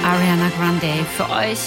Ariana Grande für euch.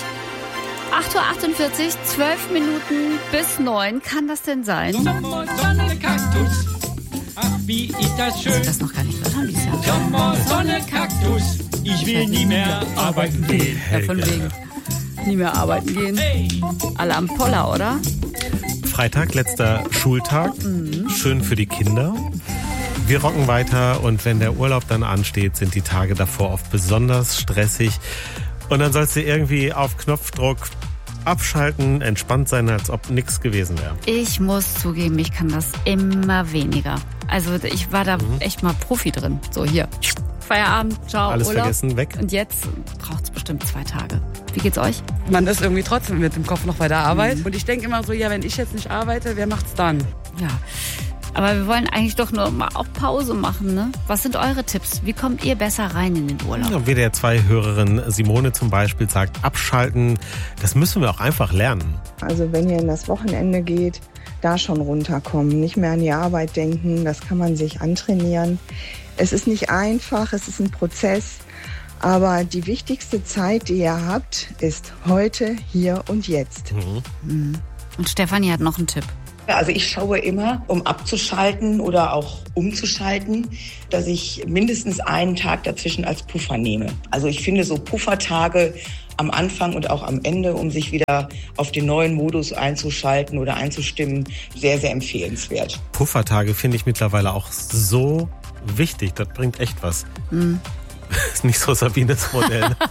8.48 Uhr, 12 Minuten bis 9. Kann das denn sein? Sonne, Kaktus. Ach, wie ist das schön. Ich das noch gar nicht gehört haben dieses Jahr. Sommer, Sonne, Kaktus. Ich will nie mehr arbeiten gehen. Ja, von wegen. Nie mehr arbeiten gehen. Hey. Alle am Poller, oder? Freitag, letzter Schultag. Schön für die Kinder. Wir rocken weiter und wenn der Urlaub dann ansteht, sind die Tage davor oft besonders stressig. Und dann sollst du irgendwie auf Knopfdruck abschalten, entspannt sein, als ob nichts gewesen wäre. Ich muss zugeben, ich kann das immer weniger. Also ich war da echt mal Profi drin. So hier, Feierabend, ciao, Alles Urlaub. vergessen, weg. Und jetzt braucht es bestimmt 2 Tage. Wie geht's euch? Man ist irgendwie trotzdem mit dem Kopf noch bei der Arbeit. Und ich denke immer so, ja, wenn ich jetzt nicht arbeite, wer macht's dann? Ja. Aber wir wollen eigentlich doch nur mal auch Pause machen, ne? Was sind eure Tipps? Wie kommt ihr besser rein in den Urlaub? Ja, WDR 2 Hörerin Simone zum Beispiel sagt, abschalten, das müssen wir auch einfach lernen. Also wenn ihr in das Wochenende geht, da schon runterkommen, nicht mehr an die Arbeit denken, das kann man sich antrainieren. Es ist nicht einfach, es ist ein Prozess, aber die wichtigste Zeit, die ihr habt, ist heute, hier und jetzt. Und Stefanie hat noch einen Tipp. Also ich schaue immer, um abzuschalten oder auch umzuschalten, dass ich mindestens einen Tag dazwischen als Puffer nehme. Also ich finde so Puffertage am Anfang und auch am Ende, um sich wieder auf den neuen Modus einzuschalten oder einzustimmen, sehr, sehr empfehlenswert. Puffertage finde ich mittlerweile auch so wichtig, das bringt echt was. Ist nicht so Sabines Modell. Ne?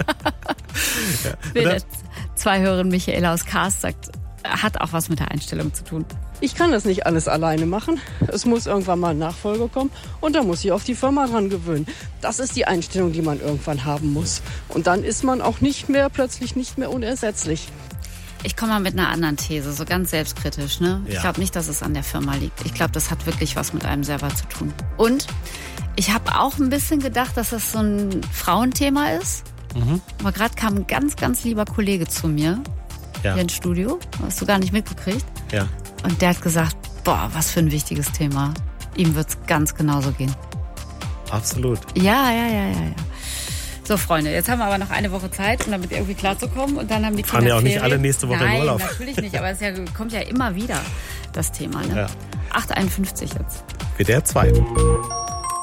Ja. Zwei Hörerin Michaela aus Kars sagt, hat auch was mit der Einstellung zu tun. Ich kann das nicht alles alleine machen. Es muss irgendwann mal ein Nachfolger kommen und da muss sich auch die Firma dran gewöhnen. Das ist die Einstellung, die man irgendwann haben muss. Und dann ist man auch plötzlich nicht mehr unersetzlich. Ich komme mal mit einer anderen These, so ganz selbstkritisch. Ne? Ja. Ich glaube nicht, dass es an der Firma liegt. Ich glaube, das hat wirklich was mit einem selber zu tun. Und ich habe auch ein bisschen gedacht, dass das so ein Frauenthema ist. Aber gerade kam ein ganz, ganz lieber Kollege zu mir hier ins Studio. Hast du gar nicht mitgekriegt. Ja. Und der hat gesagt, boah, was für ein wichtiges Thema. Ihm wird's ganz genauso gehen. Absolut. Ja. So, Freunde, jetzt haben wir aber noch eine Woche Zeit, um damit irgendwie klarzukommen. Und dann haben die Fahren Kinder ja auch nicht Ferien. alle nächste Woche in Nein, Urlaub. natürlich nicht, aber es kommt ja immer wieder, das Thema. Ne? Ja. 8.51 jetzt. WDR 2.